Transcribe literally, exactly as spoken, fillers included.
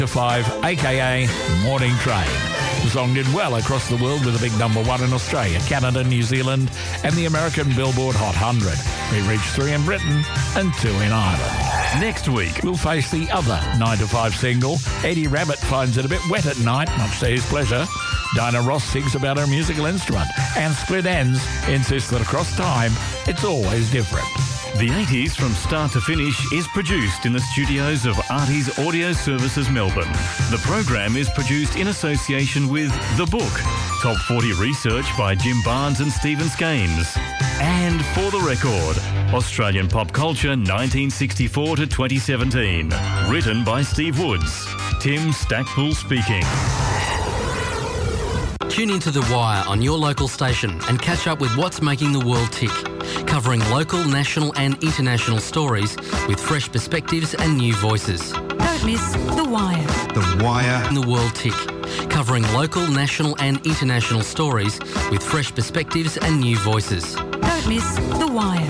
to five, aka Morning Train. The song did well across the world with a big number one in Australia, Canada, New Zealand and the American Billboard Hot one hundred. We reached three in Britain and two in Ireland. Next week, we'll face the other nine to five single. Eddie Rabbit finds it a bit wet at night, much to his pleasure. Dinah Ross sings about her musical instrument. And Split Ends insists that across time, it's always different. The eighties from start to finish is produced in the studios of Artie's Audio Services Melbourne. The program is produced in association with The Book, Top forty research by Jim Barnes and Stephen Skanes. And For the Record, Australian pop culture nineteen sixty-four to twenty seventeen. Written by Steve Woods. Tim Stackpool speaking. Tune into The Wire on your local station and catch up with what's making the world tick. Covering local, national and international stories with fresh perspectives and new voices. Don't miss The Wire. The Wire. The world tick. Covering local, national and international stories with fresh perspectives and new voices. Don't miss The Wire.